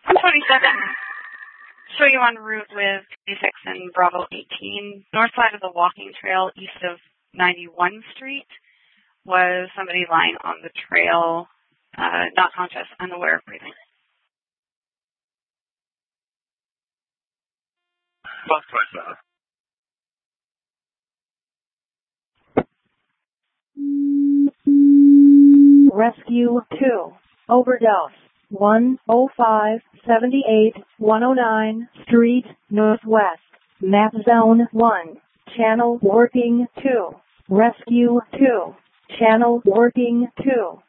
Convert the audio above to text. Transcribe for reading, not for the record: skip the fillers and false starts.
27, show you on route with 26 and Bravo 18. North side of the walking trail east of 91 Street was somebody lying on the trail, not conscious, unaware of breathing. Bus 27. Rescue 2. Overdose. 105 78 109 Street, Northwest. Map Zone 1. Channel working 2. Rescue 2. Channel working 2.